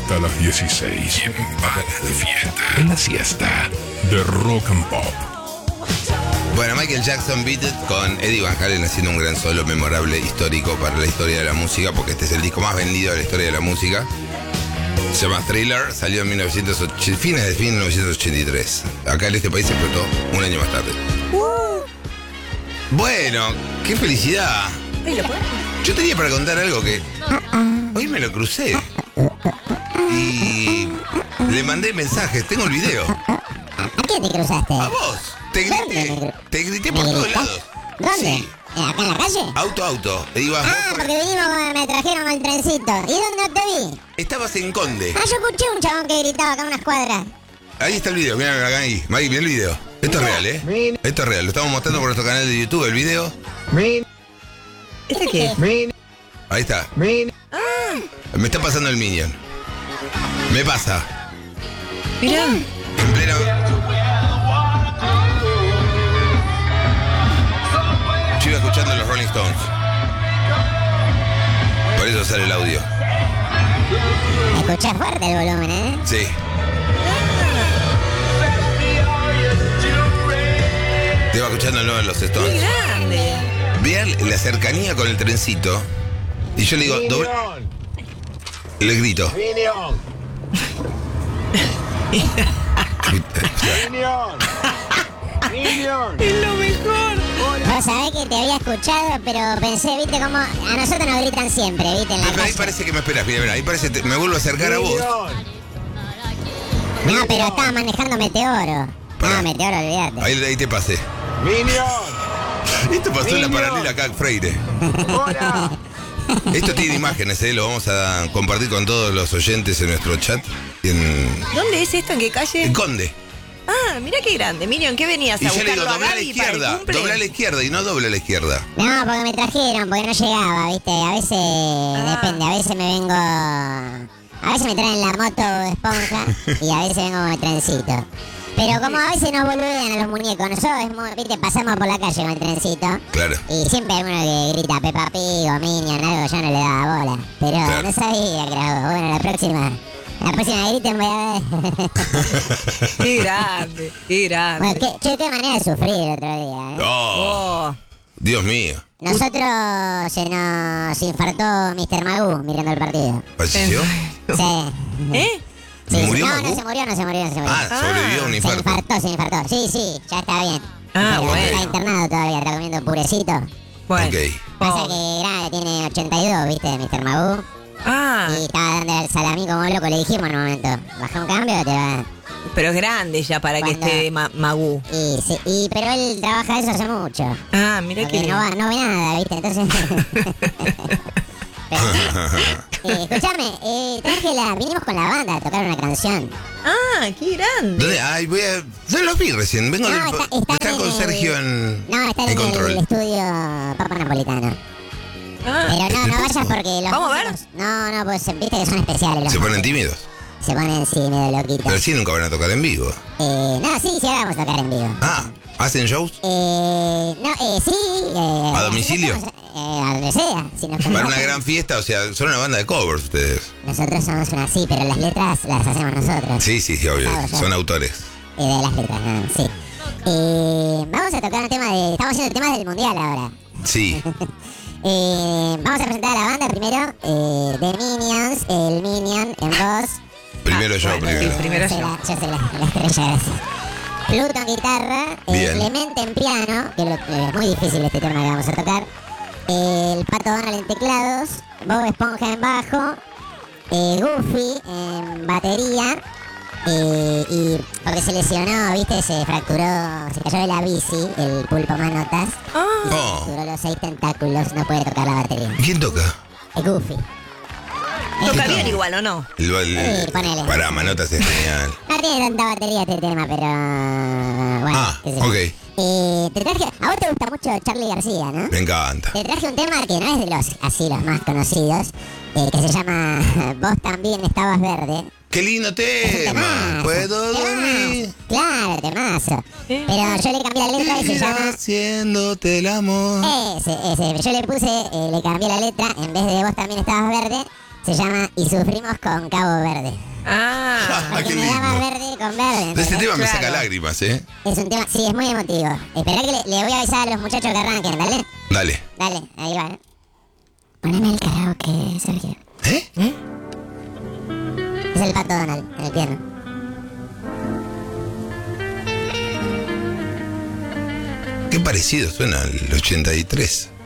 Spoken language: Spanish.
hasta las 16. En Balas de Fiesta. En la siesta de Rock and Pop. Bueno, Michael Jackson Beat It con Eddie Van Halen haciendo un gran solo memorable, histórico para la historia de la música, porque este es el disco más vendido de la historia de la música. Se llama Thriller, salió en fines de 1983. Acá en este país se explotó un año más tarde. Bueno, qué felicidad. Yo tenía para contar algo que hoy me lo crucé y le mandé mensajes. Tengo el video. ¿A quién te cruzaste? A vos. Te grité por todos lados. ¿Dónde? Sí. ¿Acá en la calle? Auto. Ibas vos porque me trajeron al trencito. ¿Y dónde no te vi? Estabas en Conde. Yo escuché un chabón que gritaba acá en unas cuadras. Ahí está el video, mirá acá ahí. Maggie, mirá el video. Esto es real, ¿eh? Esto es real. Lo estamos mostrando por nuestro canal de YouTube, el video. ¿Este qué? Ahí está. Me está pasando el Minion. Me pasa. Mirá. En pleno... Yo iba escuchando los Rolling Stones. Por eso sale el audio. Escuchás fuerte el volumen, ¿eh? Sí. Te iba escuchando de los Stones. ¡Qué grande! Vean la cercanía con el trencito. Y yo le digo, le grito. ¡Es lo mejor! Vos sabés que te había escuchado, pero pensé, viste, como a nosotros nos gritan siempre, viste, en la Pero ahí calle. parece que me esperas, mira, ahí parece me vuelvo a acercar a vos. No, pero estaba manejando Meteoro. Pará. No, Meteoro, olvídate. Ahí te pasé. Esto pasó en la paralela acá, Freire. Esto tiene imágenes, lo vamos a compartir con todos los oyentes en nuestro chat. ¿Dónde es esto? ¿En qué calle? En Conde. Ah, mira qué grande. Minion, ¿qué venías Y a yo le buscarlo digo, a dobla a la Gaby para el izquierda, cumple? dobla a la izquierda y no doble a la izquierda. No, porque me trajeron, porque no llegaba, viste. A veces, depende, a veces me vengo... A veces me traen la moto esponja y a veces vengo con el trencito. Pero como a veces nos boludean a los muñecos, nosotros, viste, pasamos por la calle con el trencito. Claro. Y siempre hay uno que grita Peppa Pig o Minion, algo, yo no le daba bola. Pero Claro. no sabía que era vos. Bueno, la próxima griten voy a ver. ¡Qué grande! ¡Qué grande! Bueno, qué manera de sufrir el otro día, ¿eh? Oh, Oh. Dios mío. Nosotros se nos infartó Mr. Magoo mirando el partido. ¿Falleció? Sí. ¿Eh? Sí, ¿Murió no, Magoo? no se murió. Ah, sobrevivió a un infarto. Se infartó. Sí, ya está bien. Ah, Pero bueno. está internado todavía, está comiendo purecito. Bueno. Ok. Pasa Oh. que grande, tiene 82, ¿viste? Mr. Magoo. Ah, Y estaba dando el salamí como loco, le dijimos en un momento, baja un cambio o te va. pero es grande ya para que Cuando- esté Magoo. Pero él trabaja eso hace mucho. Ah, mira Porque que... no ve nada, ¿viste? Entonces... Escuchame, vinimos con la banda a tocar una canción. Ah, qué grande. ¿Dónde? Ay, no los vi recién. Vengo No, está con Sergio en está en control. el estudio Papa Napolitano. Ah, Pero no vayas porque los ¿Vamos a ver? músicos- No, pues viste que son especiales los Se ponen músicos. tímidos. Se ponen, sí, medio loquitos. Pero sí nunca van a tocar en vivo. No, sí, vamos a tocar en vivo. Ah, ¿hacen shows? Sí. ¿A domicilio? A donde sea. Si nos Para una convocen. gran fiesta, o sea, son una banda de covers ustedes. Nosotros somos una, sí, pero las letras las hacemos nosotros. Sí, obvio. Claro, ya. Son autores. De las letras, no, sí. Vamos a tocar un tema de... Estamos haciendo temas del mundial ahora. Sí. Vamos a presentar a la banda primero. The Minions, el Minion en voz. Primero yo, bueno, primero. sí, primero Yo soy yo. la estrella, gracias. Pluto en guitarra, Bien. Clemente en piano, que es muy difícil este tema que vamos a tocar. El Pato Donald en teclados, Bob Esponja en bajo, Goofy en batería. Y porque se lesionó, viste, se fracturó, se cayó de la bici, el pulpo manotas. Ah, Y se Oh. fracturó los 6 tentáculos, no puede tocar la batería. ¿Quién toca? Es Goofy. toca bien igual, ¿o no? Sí, ponele. Para Manotas es genial. No tiene tanta batería este tema, pero... Bueno, qué sé yo. Ok. Te traje... A vos te gusta mucho Charly García, ¿no? Me encanta. Te traje un tema que no es de los más conocidos, que se llama Vos también estabas verde. ¡Qué lindo tema! Temazo, ¿Puedo temazo. dormir? Claro, temazo. Pero yo le cambié la letra y se llama... Haciéndote el amor. Ese. Yo le cambié la letra, en vez de Vos también estabas verde, Se llama Y sufrimos con Cabo Verde. Ah, Porque Qué me llama lindo. verde con verde. De este ¿entendés? tema me Claro. saca lágrimas, ¿eh? Es un tema, sí, es muy emotivo. Esperá que le voy a avisar a los muchachos que arranquen, dale. Dale. Dale, ahí va. Poneme el karaoke, Sergio. ¿Eh? Es el Pato Donald, en el piano. Qué parecido suena al 83.